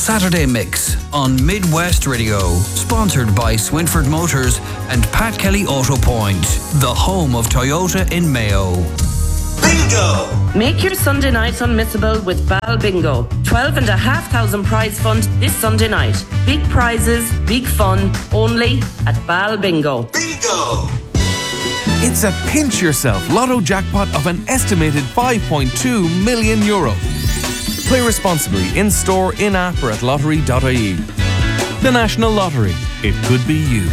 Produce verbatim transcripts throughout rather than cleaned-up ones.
Saturday Mix on Midwest Radio. Sponsored by Swinford Motors and Pat Kelly Auto Point, the home of Toyota in Mayo. Bingo! Make your Sunday nights unmissable with Bal Bingo. Twelve and a half thousand prize fund this Sunday night. Big prizes, big fun, only at Bal Bingo. Bingo! It's a pinch yourself lotto jackpot of an estimated five point two million euro. Play responsibly in store, in app or at lottery dot I E. The National Lottery. It could be you.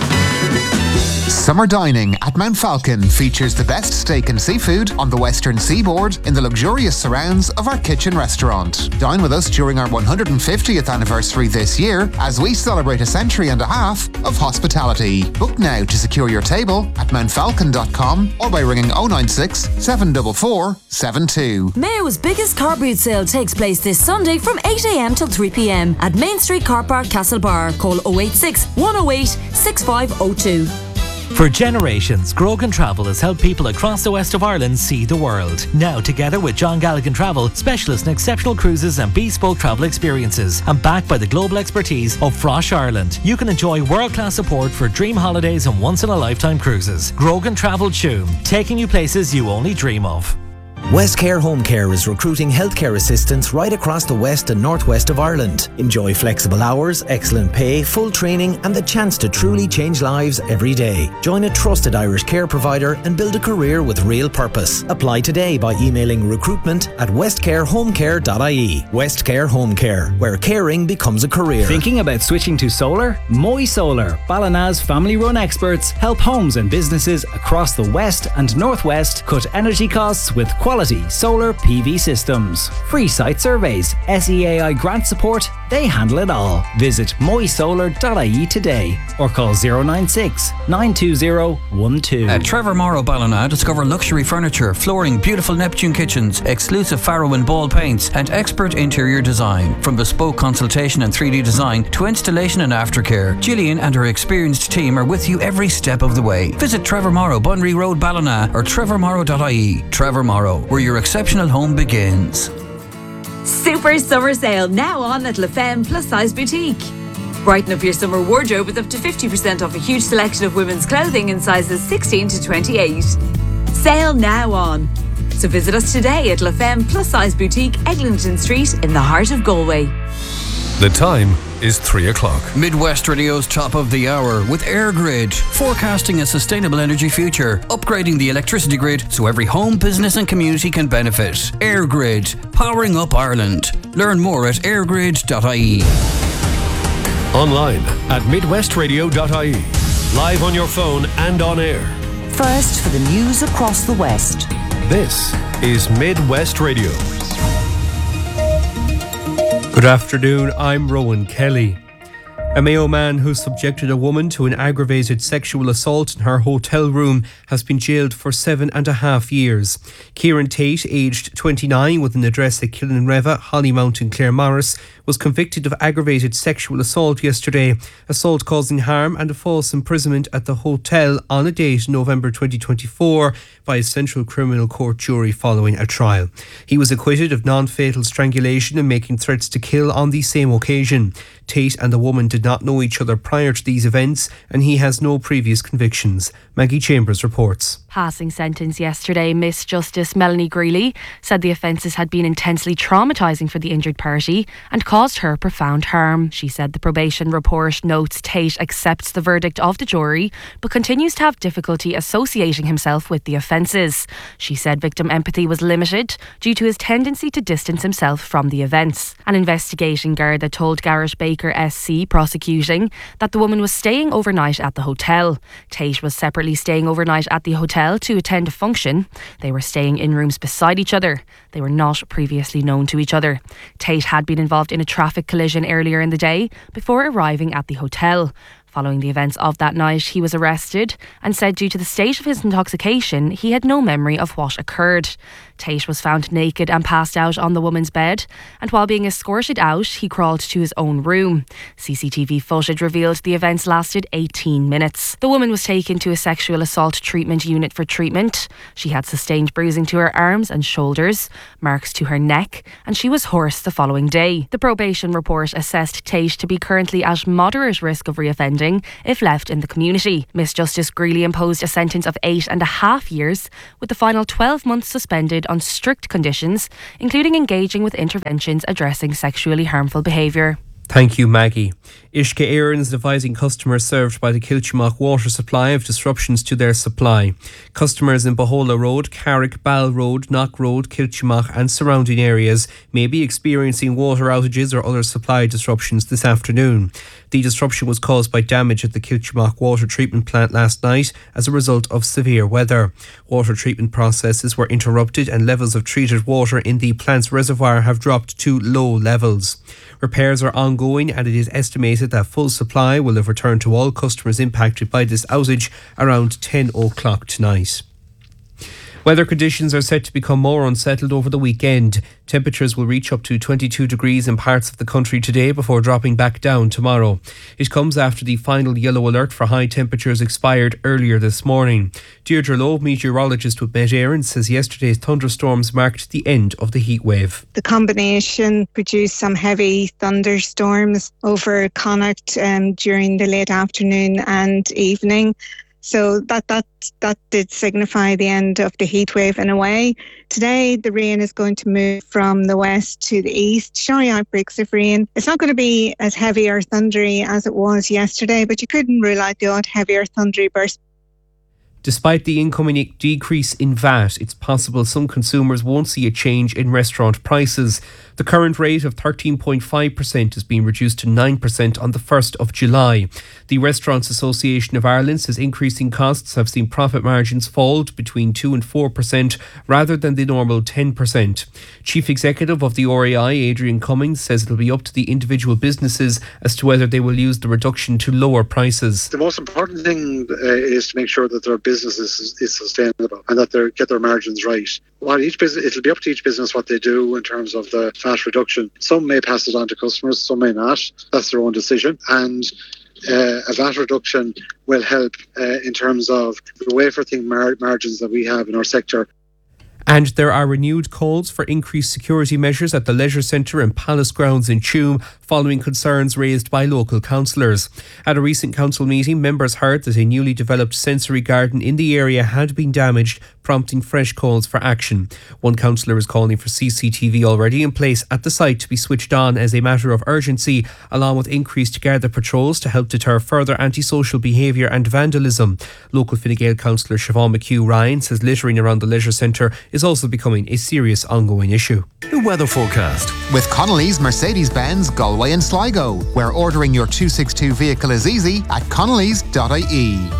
Summer dining at Mount Falcon features the best steak and seafood on the western seaboard in the luxurious surrounds of our kitchen restaurant. Dine with us during our one hundred fiftieth anniversary this year as we celebrate a century and a half of hospitality. Book now to secure your table at mount falcon dot com or by ringing oh nine six, seven four four, seven two. Mayo's biggest car boot sale takes place this Sunday from eight a.m. till three p.m. at Main Street Car Park, Castlebar. Call oh eight six, one oh eight, six five oh two. For generations, Grogan Travel has helped people across the west of Ireland see the world. Now, together with John Galligan Travel, specialists in exceptional cruises and bespoke travel experiences, and backed by the global expertise of Frosh Ireland, you can enjoy world-class support for dream holidays and once-in-a-lifetime cruises. Grogan Travel Tuam, taking you places you only dream of. Westcare Home Care is recruiting healthcare assistants right across the west and northwest of Ireland. Enjoy flexible hours, excellent pay, full training and the chance to truly change lives every day. Join a trusted Irish care provider and build a career with real purpose. Apply today by emailing recruitment at westcare home care dot I E. Westcare Home Care, where caring becomes a career. Thinking about switching to solar? Moy Solar, Ballina's family-run experts, help homes and businesses across the west and northwest cut energy costs with quality solar P V systems. Free site surveys, S E A I grant support, they handle it all. Visit moy solar dot I E today or call oh nine six, nine two oh, one two. At Trevor Morrow Ballina, discover luxury furniture, flooring, beautiful Neptune kitchens, exclusive Faro and Ball paints and expert interior design. From bespoke consultation and three D design to installation and aftercare, Gillian and her experienced team are with you every step of the way. Visit Trevor Morrow, Bunry Road, Ballina or trevor morrow dot I E. Trevor Morrow, where your exceptional home begins. Super summer sale now on at La Femme Plus Size Boutique. Brighten up your summer wardrobe with up to fifty percent off a huge selection of women's clothing in sizes sixteen to twenty-eight. Sale now on. So visit us today at La Femme Plus Size Boutique, Eglinton Street in the heart of Galway. The time is three o'clock. Midwest Radio's top of the hour with AirGrid, forecasting a sustainable energy future, upgrading the electricity grid so every home, business and community can benefit. AirGrid, powering up Ireland. Learn more at air grid dot I E. Online at midwest radio dot I E. Live on your phone and on air. First for the news across the West. This is Midwest Radio. Good afternoon, I'm Rowan Kelly. A Mayo man who subjected a woman to an aggravated sexual assault in her hotel room has been jailed for seven and a half years. Kieran Tate, aged twenty-nine, with an address at Killinreva, Hollymount in Claremorris, was convicted of aggravated sexual assault yesterday, assault causing harm and a false imprisonment at the hotel on a date in November twenty twenty-four by a Central Criminal Court jury following a trial. He was acquitted of non-fatal strangulation and making threats to kill on the same occasion. Tate and the woman did not know each other prior to these events and he has no previous convictions. Maggie Chambers reports. Passing sentence yesterday, Miss Justice Melanie Greeley said the offences had been intensely traumatising for the injured party and caused her profound harm. She said the probation report notes Tate accepts the verdict of the jury but continues to have difficulty associating himself with the offences. She said victim empathy was limited due to his tendency to distance himself from the events. An investigating Garda told Garrett Baker S C prosecuting that the woman was staying overnight at the hotel. Tate was separately staying overnight at the hotel to attend a function. They were staying in rooms beside each other. They were not previously known to each other. Tate had been involved in a traffic collision earlier in the day before arriving at the hotel. Following the events of that night, he was arrested and said due to the state of his intoxication, he had no memory of what occurred. Tate was found naked and passed out on the woman's bed, and while being escorted out, he crawled to his own room. C C T V footage revealed the events lasted eighteen minutes. The woman was taken to a sexual assault treatment unit for treatment. She had sustained bruising to her arms and shoulders, marks to her neck, and she was hoarse the following day. The probation report assessed Tate to be currently at moderate risk of reoffending if left in the community. Miss Justice Greeley imposed a sentence of eight and a half years, with the final twelve months suspended on strict conditions, including engaging with interventions addressing sexually harmful behaviour. Thank you, Maggie. Ishka Éireann is advising customers served by the Kiltimagh water supply of disruptions to their supply. Customers in Bohola Road, Carrick, Ball Road, Knock Road, Kiltimagh and surrounding areas may be experiencing water outages or other supply disruptions this afternoon. The disruption was caused by damage at the Kiltimagh water treatment plant last night as a result of severe weather. Water treatment processes were interrupted and levels of treated water in the plant's reservoir have dropped to low levels. Repairs are ongoing and it is estimated that full supply will have returned to all customers impacted by this outage around ten o'clock tonight. Weather conditions are set to become more unsettled over the weekend. Temperatures will reach up to twenty-two degrees in parts of the country today before dropping back down tomorrow. It comes after the final yellow alert for high temperatures expired earlier this morning. Deirdre Lowe, meteorologist with Met Éireann, says yesterday's thunderstorms marked the end of the heat wave. The combination produced some heavy thunderstorms over Connacht um, during the late afternoon and evening. So that, that that did signify the end of the heat wave in a way. Today, the rain is going to move from the west to the east, showing outbreaks of rain. It's not going to be as heavy or thundery as it was yesterday, but you couldn't rule out the odd heavy or thundery burst. Despite the incoming decrease in V A T, it's possible some consumers won't see a change in restaurant prices. The current rate of thirteen point five percent is being reduced to nine percent on the first of July. The Restaurants Association of Ireland says increasing costs have seen profit margins fall to between two and four percent rather than the normal ten percent. Chief Executive of the R A I, Adrian Cummings, says it'll be up to the individual businesses as to whether they will use the reduction to lower prices. The most important thing uh, is to make sure that their business is, is sustainable and that they get their margins right. Well, each business, it'll be up to each business what they do in terms of the V A T reduction. Some may pass it on to customers, some may not. That's their own decision. And uh, a V A T reduction will help uh, in terms of the wafer thing mar- margins that we have in our sector. And there are renewed calls for increased security measures at the Leisure Centre and Palace Grounds in Tuam following concerns raised by local councillors. At a recent council meeting, members heard that a newly developed sensory garden in the area had been damaged, prompting fresh calls for action. One councillor is calling for C C T V already in place at the site to be switched on as a matter of urgency, along with increased Garda patrols to help deter further antisocial behaviour and vandalism. Local Fine Gael councillor Siobhan McHugh Ryan says littering around the Leisure Centre is also becoming a serious ongoing issue. The weather forecast. With Connolly's Mercedes-Benz Galway and Sligo, where ordering your two sixty-two vehicle is easy at connellys dot I E.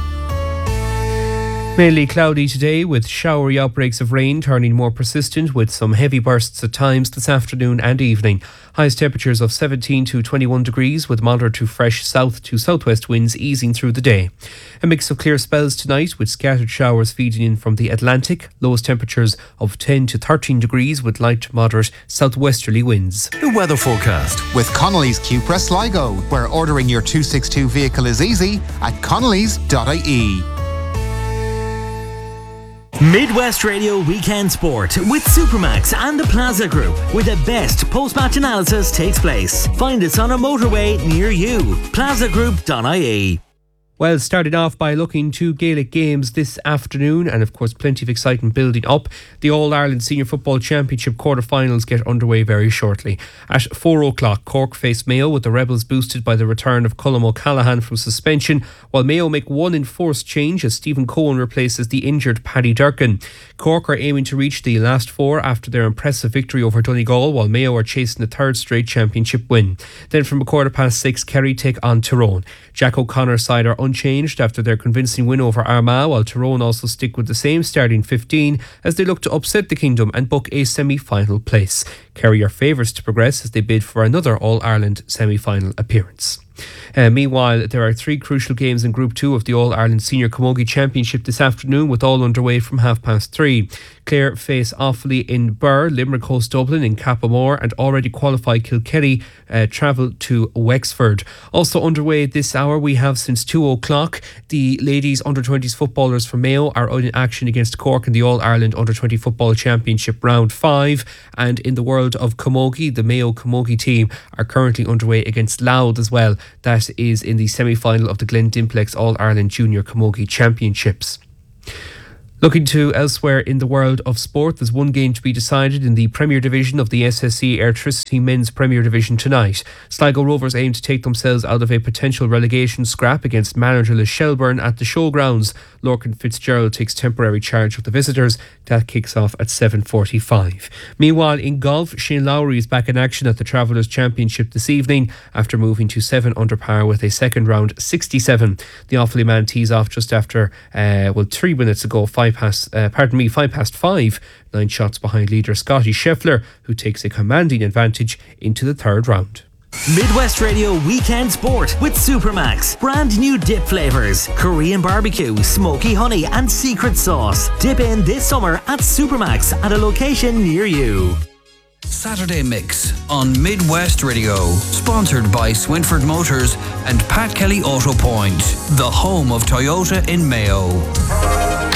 Mainly cloudy today with showery outbreaks of rain turning more persistent with some heavy bursts at times this afternoon and evening. Highest temperatures of seventeen to twenty-one degrees with moderate to fresh south to southwest winds easing through the day. A mix of clear spells tonight with scattered showers feeding in from the Atlantic. Lowest temperatures of ten to thirteen degrees with light to moderate southwesterly winds. The weather forecast. With Connolly's Cupra Sligo, where ordering your two sixty-two vehicle is easy at connellys dot I E. Midwest Radio Weekend Sport with Supermax and the Plaza Group, where the best post-match analysis takes place. Find us on a motorway near you. plaza group dot I E. Well, starting off by looking to Gaelic games this afternoon, and of course plenty of excitement building up. The All-Ireland Senior Football Championship quarter-finals get underway very shortly. At four o'clock, Cork face Mayo, with the Rebels boosted by the return of Colm O'Callaghan from suspension, while Mayo make one enforced change as Stephen Cohen replaces the injured Paddy Durkin. Cork are aiming to reach the last four after their impressive victory over Donegal, while Mayo are chasing the third straight championship win. Then from a quarter past six, Kerry take on Tyrone. Jack O'Connor's side are unchanged after their convincing win over Armagh, while Tyrone also stick with the same starting fifteen as they look to upset the Kingdom and book a semi-final place. Kerry are favourites to progress as they bid for another All-Ireland semi-final appearance. Uh, meanwhile, there are three crucial games in Group two of the All-Ireland Senior Camogie Championship this afternoon, with all underway from half past three. Clare face Offaly in Birr, Limerick host Dublin in Cappamore, and already qualified Kilkenny uh, travel to Wexford. Also underway this hour, we have since two o'clock, the ladies under twenties footballers from Mayo are in action against Cork in the All-Ireland under twenty Football Championship Round five. And in the world of Camogie, the Mayo Camogie team are currently underway against Louth as well. That is in the semi-final of the Glen Dimplex All-Ireland Junior Camogie Championships. Looking to elsewhere in the world of sport, there's one game to be decided in the Premier Division of the S S E Airtricity Men's Premier Division tonight. Sligo Rovers aim to take themselves out of a potential relegation scrap against managerless Shelbourne at the Showgrounds. Lorcan Fitzgerald takes temporary charge of the visitors. That kicks off at seven forty-five. Meanwhile, in golf, Shane Lowry is back in action at the Travellers Championship this evening after moving to seven under par with a second round sixty-seven. The Offaly man tees off just after, uh, well, three minutes ago, five past, uh, pardon me, five past five, nine shots behind leader Scotty Scheffler, who takes a commanding advantage into the third round. Midwest Radio Weekend Sport with Supermax. Brand new dip flavours: Korean barbecue, smoky honey and secret sauce. Dip in this summer at Supermax at a location near you. Saturday Mix on Midwest Radio, sponsored by Swinford Motors and Pat Kelly Auto Point, the home of Toyota in Mayo.